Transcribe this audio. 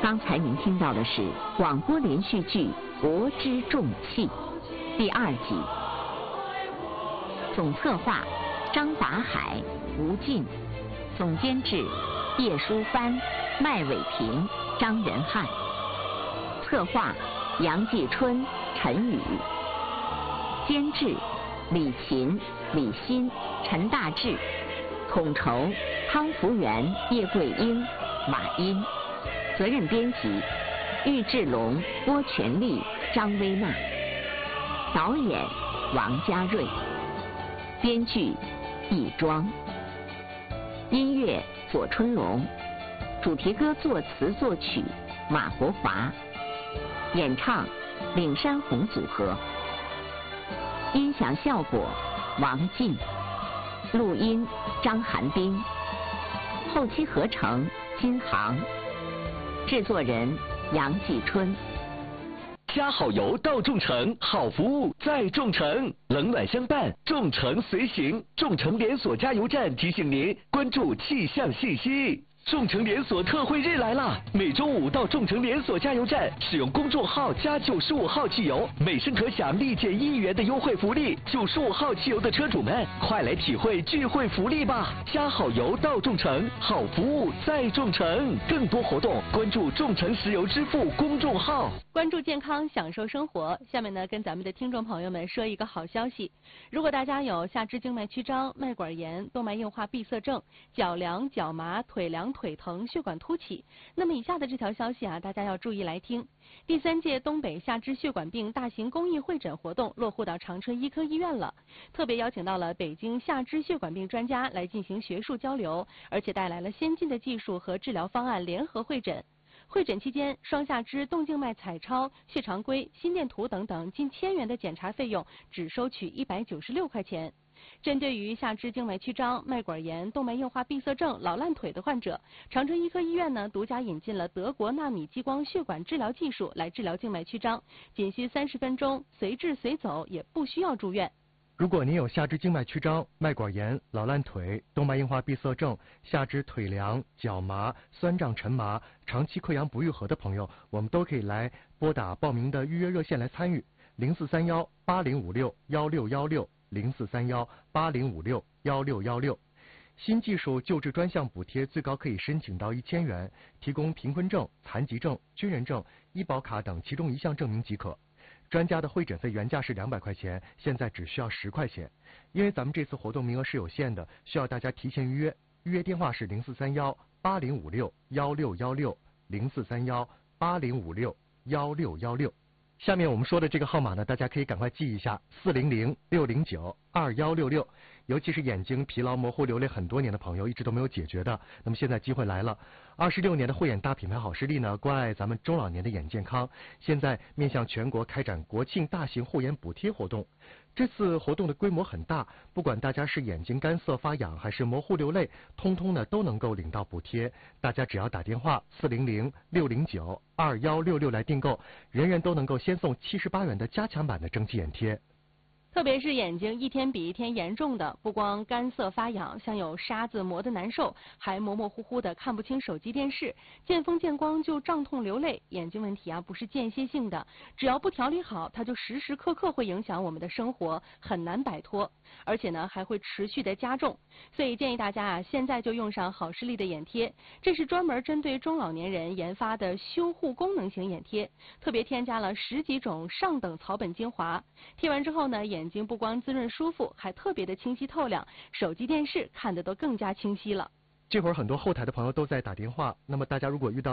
刚才您听到的是广播连续剧《国之重器》第2集，总策划张达海、吴进，总监制叶淑帆、麦伟平、张仁汉，策划杨继春、陈宇，监制李琴、李欣、陈大志，统筹汤福元、叶桂英、马英，责任编辑玉志龙、郭全利、张薇娜，导演王家瑞，编剧易庄，音乐左春龙，主题歌作词作曲马国华，演唱岭山红组合，音响效果王进，录音张寒冰，后期合成金航，制作人杨继春。 加好油到众诚，好服务在众诚，冷暖相伴，众诚随行。众诚连锁加油站提醒您关注气象信息。众诚连锁特惠日来啦！每周5到众诚连锁加油站使用公众号加95号汽油，每升可享立减1元的优惠福利。95号汽油的车主们，快来体会聚会福利吧！加好油到众诚，好服务在众诚。更多活动关注众诚石油支付公众号。 关注健康，享受生活。下面呢，跟咱们的听众朋友们说一个好消息：如果大家有下肢静脉曲张、脉管炎、动脉硬化闭塞症、脚凉、脚麻、腿凉、腿疼、血管凸起，那么以下的这条消息啊，大家要注意来听。第3届东北下肢血管病大型公益会诊活动落户到长春医科医院了，特别邀请到了北京下肢血管病专家来进行学术交流，而且带来了先进的技术和治疗方案联合会诊。会诊期间，双下肢动静脉彩超、血常规、心电图等等近1000元的检查费用只收取196块钱。针对于下肢静脉曲张、脉管炎、动脉硬化闭塞症、老烂腿的患者，长春医科医院呢独家引进了德国纳米激光血管治疗技术来治疗静脉曲张，仅需30分钟，随治随走，也不需要住院。 如果您有下肢静脉曲张、脉管炎、老烂腿、动脉硬化闭塞症、下肢腿凉、脚麻、酸胀沉麻、长期溃疡不愈合的朋友，我们都可以来拨打报名的预约热线来参与，0431-8056-1616，0431-8056-1616。新技术救治专项补贴最高可以申请到1000元，提供贫困证、残疾证、军人证、医保卡等其中1项证明即可。专家的会诊费原价是200块钱，现在只需要10块钱。因为咱们这次活动名额是有限的，需要大家提前预约。预约电话是0431-8056-1616，0431-8056-1616。下面我们说的这个号码呢，大家可以赶快记一下，400-609-2166。尤其是眼睛疲劳、模糊、流泪很多年的朋友，一直都没有解决的，那么现在机会来了。26年的慧眼大品牌好视力呢，关爱咱们中老年的眼健康，现在面向全国开展国庆大型护眼补贴活动。这次活动的规模很大，不管大家是眼睛干涩发痒还是模糊流泪，通通呢都能够领到补贴。大家只要打电话400-609-2166来订购，人人都能够先送78元的加强版的蒸汽眼贴。 特别是眼睛一天比一天严重的，不光干涩发痒，像有沙子磨得难受，还模模糊糊的看不清手机电视，见风见光就胀痛流泪。眼睛问题啊，不是间歇性的，只要不调理好，它就时时刻刻会影响我们的生活，很难摆脱，而且呢还会持续的加重。所以建议大家啊，现在就用上好视力的眼贴，这是专门针对中老年人研发的修护功能型眼贴，特别添加了10几种上等草本精华，贴完之后呢，眼睛不光滋润舒服，还特别的清晰透亮，手机电视看得都更加清晰了。 这会儿很多后台的朋友都在打电话，那么大家如果遇到